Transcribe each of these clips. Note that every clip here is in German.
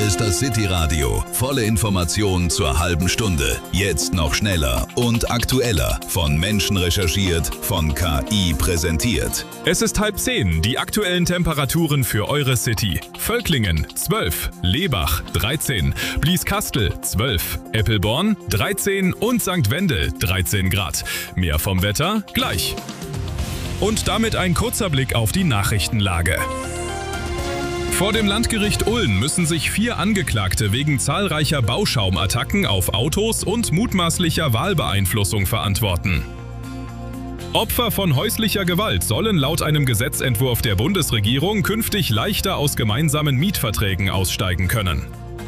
Hier ist das City Radio. Volle Informationen zur halben Stunde. Jetzt noch schneller und aktueller. Von Menschen recherchiert, von KI präsentiert. Es ist 9:30. Die aktuellen Temperaturen für eure City. Völklingen 12, Lebach 13, Blieskastel 12, Eppelborn 13 und St. Wendel 13 Grad. Mehr vom Wetter gleich. Und damit ein kurzer Blick auf die Nachrichtenlage. Vor dem Landgericht Ulm müssen sich 4 Angeklagte wegen zahlreicher Bauschaumattacken auf Autos und mutmaßlicher Wahlbeeinflussung verantworten. Opfer von häuslicher Gewalt sollen laut einem Gesetzentwurf der Bundesregierung künftig leichter aus gemeinsamen Mietverträgen aussteigen können.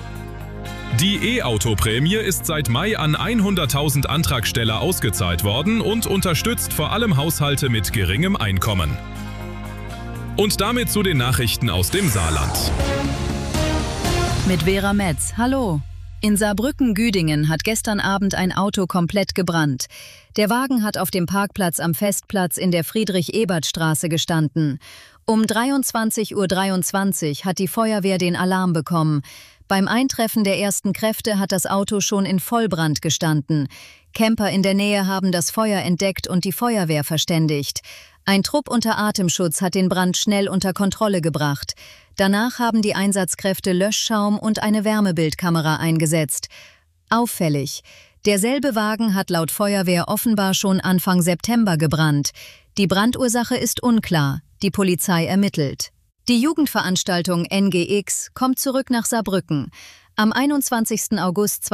Die E-Auto-Prämie ist seit Mai an 100.000 Antragsteller ausgezahlt worden und unterstützt vor allem Haushalte mit geringem Einkommen. Und damit zu den Nachrichten aus dem Saarland. Mit Vera Metz. Hallo. In Saarbrücken-Güdingen hat gestern Abend ein Auto komplett gebrannt. Der Wagen hat auf dem Parkplatz am Festplatz in der Friedrich-Ebert-Straße gestanden. Um 23:23 Uhr hat die Feuerwehr den Alarm bekommen. Beim Eintreffen der ersten Kräfte hat das Auto schon in Vollbrand gestanden. Camper in der Nähe haben das Feuer entdeckt und die Feuerwehr verständigt. Ein Trupp unter Atemschutz hat den Brand schnell unter Kontrolle gebracht. Danach haben die Einsatzkräfte Löschschaum und eine Wärmebildkamera eingesetzt. Auffällig: derselbe Wagen hat laut Feuerwehr offenbar schon Anfang September gebrannt. Die Brandursache ist unklar. Die Polizei ermittelt. Die Jugendveranstaltung NGX kommt zurück nach Saarbrücken. Am 21. August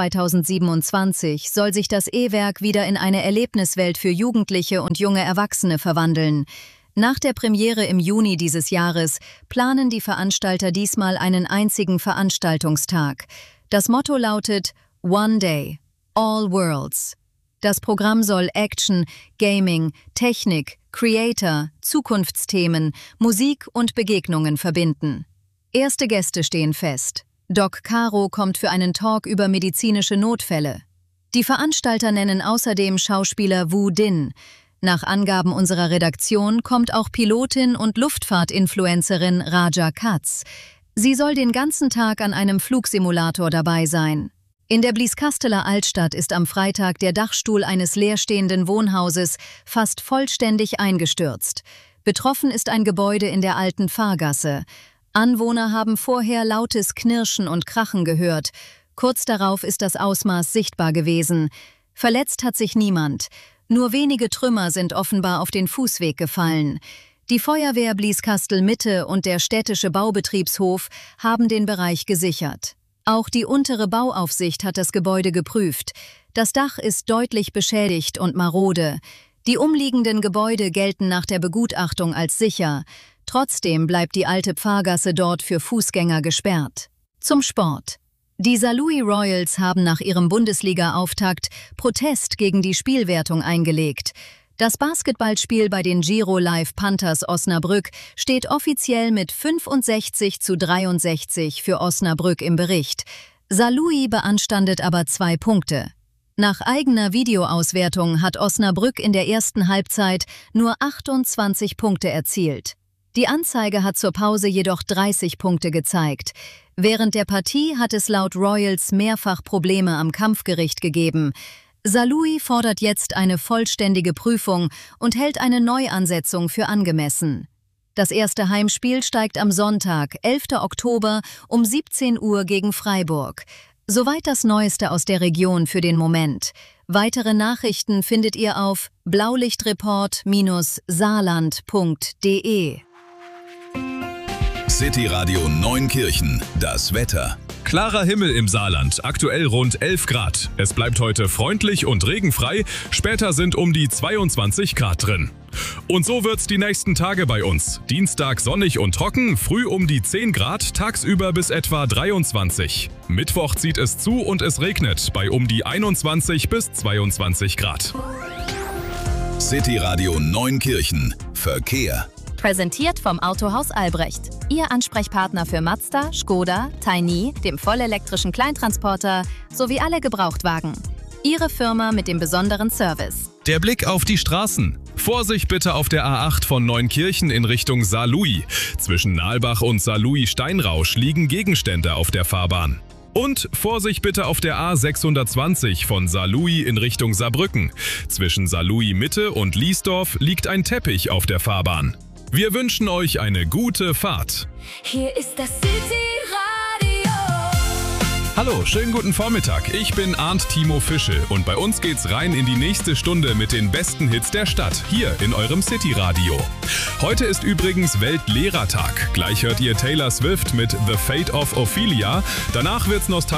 2027 soll sich das E-Werk wieder in eine Erlebniswelt für Jugendliche und junge Erwachsene verwandeln. Nach der Premiere im Juni dieses Jahres planen die Veranstalter diesmal einen einzigen Veranstaltungstag. Das Motto lautet One Day, All Worlds. Das Programm soll Action, Gaming, Technik, Creator, Zukunftsthemen, Musik und Begegnungen verbinden. Erste Gäste stehen fest. Doc Caro kommt für einen Talk über medizinische Notfälle. Die Veranstalter nennen außerdem Schauspieler Wu Din. Nach Angaben unserer Redaktion kommt auch Pilotin und Luftfahrt-Influencerin Raja Katz. Sie soll den ganzen Tag an einem Flugsimulator dabei sein. In der Blieskasteler Altstadt ist am Freitag der Dachstuhl eines leerstehenden Wohnhauses fast vollständig eingestürzt. Betroffen ist ein Gebäude in der alten Fahrgasse. Anwohner haben vorher lautes Knirschen und Krachen gehört. Kurz darauf ist das Ausmaß sichtbar gewesen. Verletzt hat sich niemand. Nur wenige Trümmer sind offenbar auf den Fußweg gefallen. Die Feuerwehr Blieskastel Mitte und der städtische Baubetriebshof haben den Bereich gesichert. Auch die untere Bauaufsicht hat das Gebäude geprüft. Das Dach ist deutlich beschädigt und marode. Die umliegenden Gebäude gelten nach der Begutachtung als sicher. Trotzdem bleibt die alte Pfarrgasse dort für Fußgänger gesperrt. Zum Sport. Die Saarlouis Royals haben nach ihrem Bundesliga-Auftakt Protest gegen die Spielwertung eingelegt. Das Basketballspiel bei den Giro Live Panthers Osnabrück steht offiziell mit 65:63 für Osnabrück im Bericht. Saarlouis beanstandet aber 2 Punkte. Nach eigener Videoauswertung hat Osnabrück in der ersten Halbzeit nur 28 Punkte erzielt. Die Anzeige hat zur Pause jedoch 30 Punkte gezeigt. Während der Partie hat es laut Royals mehrfach Probleme am Kampfgericht gegeben. Saarlouis fordert jetzt eine vollständige Prüfung und hält eine Neuansetzung für angemessen. Das erste Heimspiel steigt am Sonntag, 11. Oktober um 17 Uhr gegen Freiburg. Soweit das Neueste aus der Region für den Moment. Weitere Nachrichten findet ihr auf blaulichtreport-saarland.de. City Radio Neunkirchen. Das Wetter. Klarer Himmel im Saarland, aktuell rund 11 Grad. Es bleibt heute freundlich und regenfrei, später sind um die 22 Grad drin. Und so wird's die nächsten Tage bei uns. Dienstag sonnig und trocken, früh um die 10 Grad, tagsüber bis etwa 23. Mittwoch zieht es zu und es regnet bei um die 21 bis 22 Grad. City Radio Neunkirchen. Verkehr. Präsentiert vom Autohaus Albrecht. Ihr Ansprechpartner für Mazda, Škoda, Tiny, dem vollelektrischen Kleintransporter sowie alle Gebrauchtwagen. Ihre Firma mit dem besonderen Service. Der Blick auf die Straßen. Vorsicht bitte auf der A8 von Neunkirchen in Richtung Saarlouis. Zwischen Nalbach und Saarlouis-Steinrausch liegen Gegenstände auf der Fahrbahn. Und Vorsicht bitte auf der A620 von Saarlouis in Richtung Saarbrücken. Zwischen Saarlouis Mitte und Liesdorf liegt ein Teppich auf der Fahrbahn. Wir wünschen euch eine gute Fahrt. Hier ist das City-Radio. Hallo, schönen guten Vormittag. Ich bin Arndt Timo Fische und bei uns geht's rein in die nächste Stunde mit den besten Hits der Stadt, hier in eurem City-Radio. Heute ist übrigens Weltlehrertag. Gleich hört ihr Taylor Swift mit The Fate of Ophelia. Danach wird's nostalgisch.